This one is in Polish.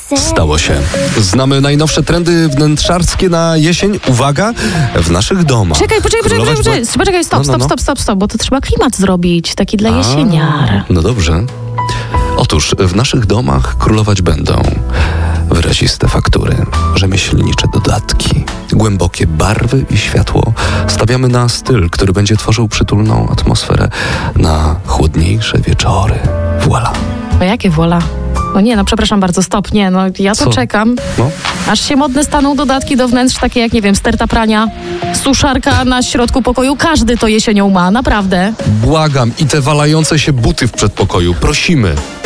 Stało się. Znamy najnowsze trendy wnętrzarskie na jesień. Uwaga, w naszych domach. Poczekaj, stop, bo to trzeba klimat zrobić, taki dla jesieniar. No dobrze. Otóż w naszych domach królować będą wyraziste faktury, rzemieślnicze dodatki, głębokie barwy i światło. Stawiamy na styl, który będzie tworzył przytulną atmosferę na chłodniejsze wieczory. Voilà. No jakie voilà? Przepraszam bardzo, stop, ja to czekam. Aż się modne staną dodatki do wnętrz, takie jak, sterta prania, suszarka na środku pokoju. Każdy to jesienią ma, naprawdę. Błagam, i te walające się buty w przedpokoju. Prosimy.